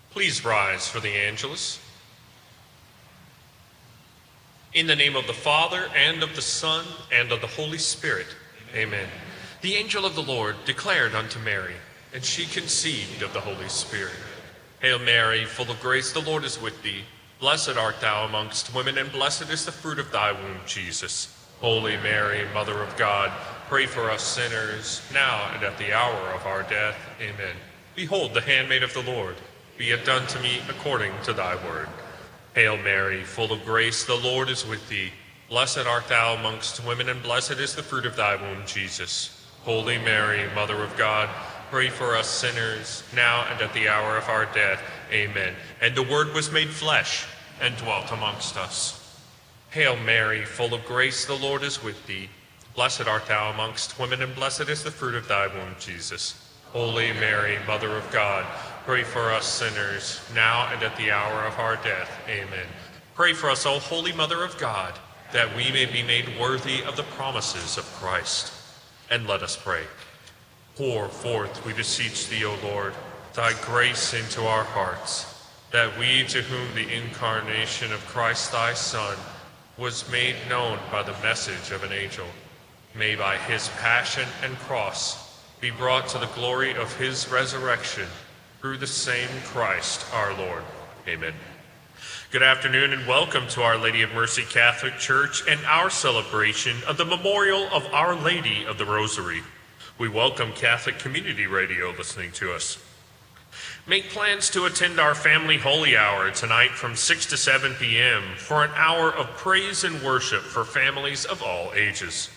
Please rise for the Angelus. In the name of the Father, and of the Son, and of the Holy Spirit. Amen. The angel of the Lord declared unto Mary, and she conceived of the Holy Spirit. Hail Mary, full of grace, the Lord is with thee. Blessed art thou amongst women, and blessed is the fruit of thy womb, Jesus. Holy Mary, Mother of God, pray for us sinners, now and at the hour of our death. Amen. Behold the handmaid of the Lord. Be it done to me according to thy word. Hail Mary, full of grace, the Lord is with thee. Blessed art thou amongst women, and blessed is the fruit of thy womb, Jesus. Holy Mary, Mother of God, pray for us sinners, now and at the hour of our death. Amen. And the Word was made flesh, and dwelt amongst us. Hail Mary, full of grace, the Lord is with thee. Blessed art thou amongst women, and blessed is the fruit of thy womb, Jesus. Holy Mary, Mother of God, pray for us sinners, now and at the hour of our death. Amen. Pray for us, O Holy Mother of God, that we may be made worthy of the promises of Christ. And let us pray. Pour forth, we beseech thee, O Lord, thy grace into our hearts, that we, to whom the incarnation of Christ thy Son was made known by the message of an angel, may by his passion and cross be brought to the glory of his resurrection, through the same Christ our Lord. Amen. Good afternoon and welcome to Our Lady of Mercy Catholic Church and our celebration of the memorial of Our Lady of the Rosary. We welcome Catholic Community Radio listening to us. Make plans to attend our family holy hour tonight from 6 to 7 p.m. for an hour of praise and worship for families of all ages.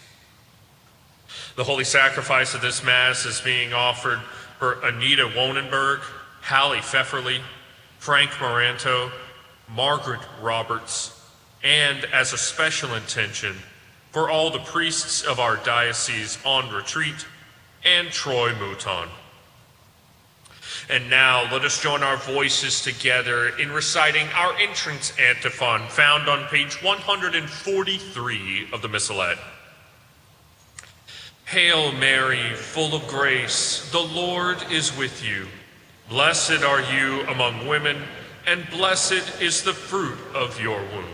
The holy sacrifice of this Mass is being offered for Anita Wonenberg, Hallie Pfefferly, Frank Moranto, Margaret Roberts, and as a special intention for all the priests of our diocese on retreat and Troy Mouton. And now let us join our voices together in reciting our entrance antiphon found on page 143 of the Missalette. Hail Mary, full of grace, the Lord is with you. Blessed are you among women, and blessed is the fruit of your womb.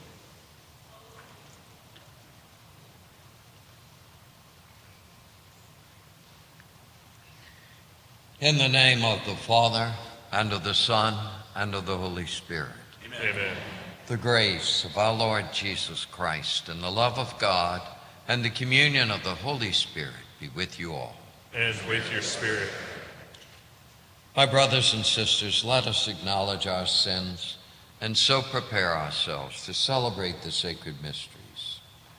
In the name of the Father, and of the Son, and of the Holy Spirit. Amen. The grace of our Lord Jesus Christ, and the love of God, and the communion of the Holy Spirit be with you all. And with your spirit. My brothers and sisters, let us acknowledge our sins and so prepare ourselves to celebrate the sacred mysteries.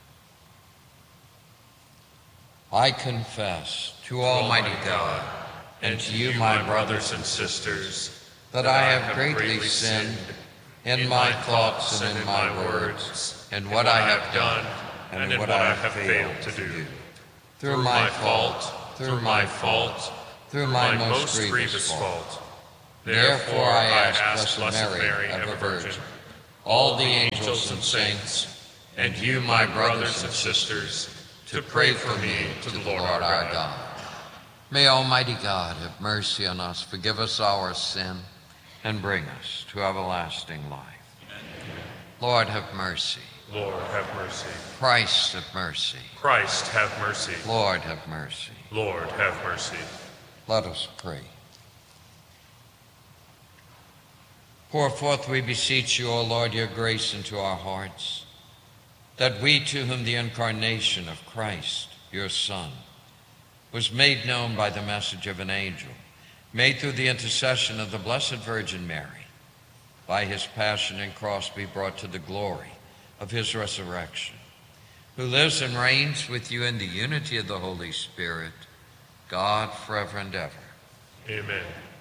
I confess to Almighty God and to you, my brothers and sisters, that I have greatly sinned in my thoughts and in my words, and what I have done and in what I have failed to do. Through my fault, through my most grievous fault. Therefore I ask Blessed Mary, ever Virgin, all the angels and saints, and you, my brothers and sisters, to pray for me to the Lord our God. May Almighty God have mercy on us, forgive us our sin, and bring us to everlasting life. Amen. Lord, have mercy. Lord, have mercy. Christ, have mercy. Christ, have mercy. Lord, have mercy. Lord, have mercy. Let us pray. Pour forth, we beseech you, O Lord, your grace into our hearts, that we, to whom the incarnation of Christ, your Son, was made known by the message of an angel, made through the intercession of the Blessed Virgin Mary, by his passion and cross be brought to the glory of his resurrection, who lives and reigns with you in the unity of the Holy Spirit, God forever and ever. Amen.